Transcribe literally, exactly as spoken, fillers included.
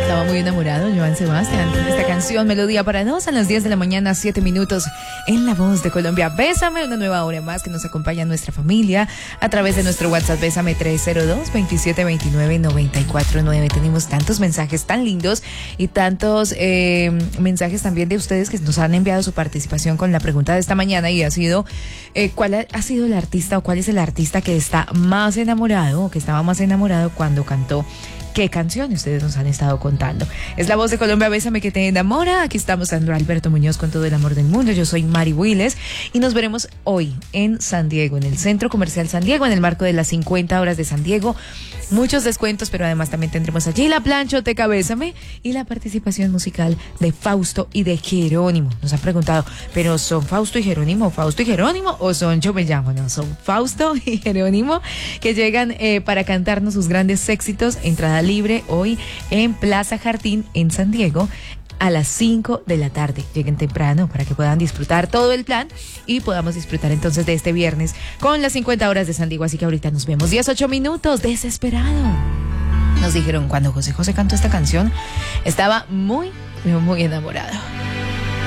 Estaba muy enamorado, Joan Sebastián, con esta canción, Melodía para dos, a las diez de la mañana, siete minutos, en La Voz de Colombia. Bésame, una nueva hora más que nos acompaña nuestra familia a través de nuestro WhatsApp, Bésame tres cero dos, veintisiete veintinueve, noventa y cuatro nueve. Tenemos tantos mensajes tan lindos y tantos eh, mensajes también de ustedes que nos han enviado su participación con la pregunta de esta mañana, y ha sido, eh, ¿cuál ha, ha sido el artista o cuál es el artista que está más enamorado o que estaba más enamorado cuando cantó? ¿Qué canción ustedes nos han estado contando? Es La Voz de Colombia, Bésame que te enamora. Aquí estamos Sandro Alberto Muñoz con todo el amor del mundo. Yo soy Mari Willes y nos veremos hoy en San Diego, en el Centro Comercial San Diego, en el marco de las cincuenta horas de San Diego. Muchos descuentos, pero además también tendremos allí la planchoteca Bésame y la participación musical de Fausto y de Jerónimo. Nos han preguntado, ¿pero son Fausto y Jerónimo, Fausto y Jerónimo o son Yo Me Llamo? No, son Fausto y Jerónimo, que llegan eh, para cantarnos sus grandes éxitos. Entrada libre hoy en Plaza Jardín en San Diego a las cinco de la tarde. Lleguen temprano para que puedan disfrutar todo el plan y podamos disfrutar entonces de este viernes con las cincuenta horas de San Diego. Así que ahorita nos vemos. diez, ocho minutos, Desesperado. Nos dijeron, cuando José José cantó esta canción, estaba muy, muy enamorado.